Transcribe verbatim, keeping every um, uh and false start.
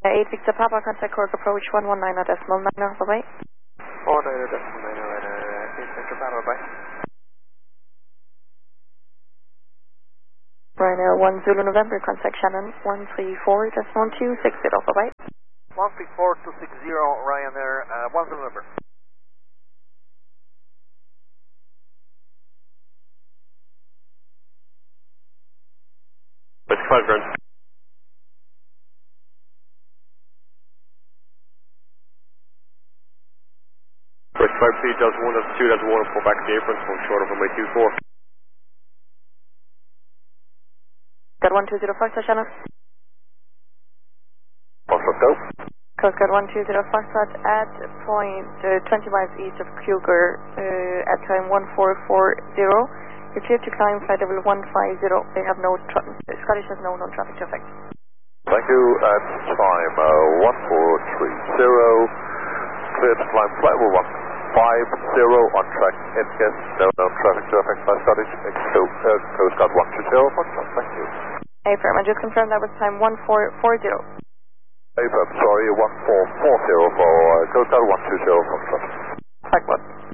eight Victor Papa, contact Cork approach one one nine decimal nine, bye-bye. one nine decimal nine, eight Victor Papa, bye. Ryanair one Zulu November, contact Shannon one three four decimal two six zero, bye-bye. one three four two six zero, Ryanair, uh, one Zulu November. five grand. five three, Delta one, Delta two, Delta one, pull back to the apron, phone short of runway two four. Got one two zero five, Shannon. What's up, go? Coast Guard one two zero five at point uh, twenty miles east of Cougar uh, at time one four four zero. You're clear to climb flight level one five zero. They have no, tra Scottish has no known traffic to affect. Thank you, at time uh, one four three zero, clear to climb flight level one five zero, on track N P S, no known traffic to affect by Scottish, so, uh, Coast Guard one two zero, thank you. Hey, firm, I just confirmed that was time one four four zero. Hey, firm, sorry, one four four zero for uh, Coast Guard one two zero, from traffic. Track one.